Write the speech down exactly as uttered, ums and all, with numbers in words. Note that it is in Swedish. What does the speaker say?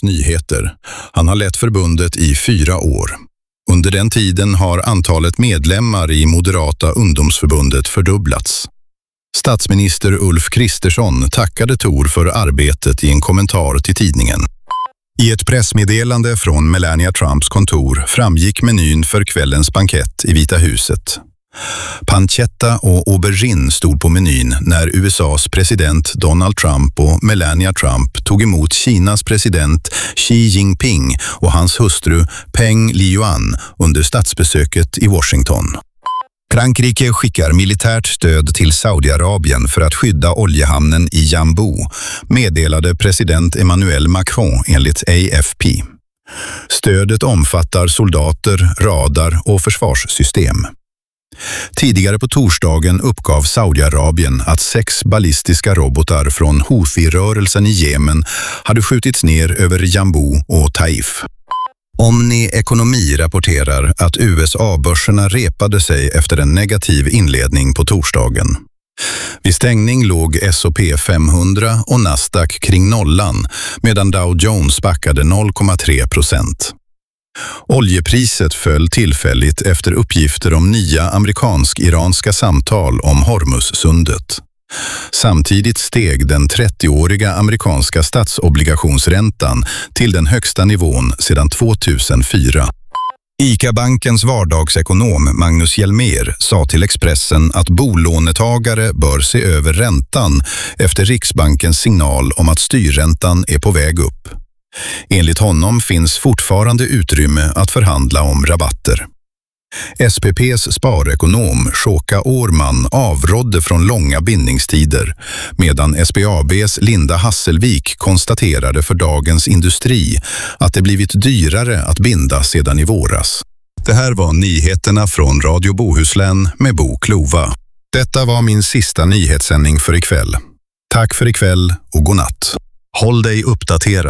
Nyheter. Han har lett förbundet i fyra år. Under den tiden har antalet medlemmar i Moderata ungdomsförbundet fördubblats. Statsminister Ulf Kristersson tackade Thor för arbetet i en kommentar till tidningen. I ett pressmeddelande från Melania Trumps kontor framgick menyn för kvällens bankett i Vita huset. Pancetta och aubergine stod på menyn när U S A:s president Donald Trump och Melania Trump tog emot Kinas president Xi Jinping och hans hustru Peng Liyuan under statsbesöket i Washington. Frankrike skickar militärt stöd till Saudiarabien för att skydda oljehamnen i Jambu, meddelade president Emmanuel Macron enligt A F P. Stödet omfattar soldater, radar och försvarssystem. Tidigare på torsdagen uppgav Saudiarabien att sex ballistiska robotar från Houthi-rörelsen i Jemen hade skjutits ner över Jambu och Taif. Omni Ekonomi rapporterar att U S A-börserna repade sig efter en negativ inledning på torsdagen. Vid stängning låg S och P femhundra och Nasdaq kring nollan medan Dow Jones backade noll komma tre procent. Oljepriset föll tillfälligt efter uppgifter om nya amerikansk-iranska samtal om Hormuzsundet. Samtidigt steg den trettioåriga amerikanska statsobligationsräntan till den högsta nivån sedan två tusen fyra. ICA-bankens vardagsekonom Magnus Hjelmér sa till Expressen att bolånetagare bör se över räntan efter Riksbankens signal om att styrräntan är på väg upp. Enligt honom finns fortfarande utrymme att förhandla om rabatter. S P P:s sparekonom Shoka Årman avrådde från långa bindningstider, medan S B A B:s Linda Hasselvik konstaterade för Dagens Industri att det blivit dyrare att binda sedan i våras. Det här var nyheterna från Radio Bohuslän med Bo Klova. Detta var min sista nyhetssändning för ikväll. Tack för ikväll och god natt. Håll dig uppdaterad.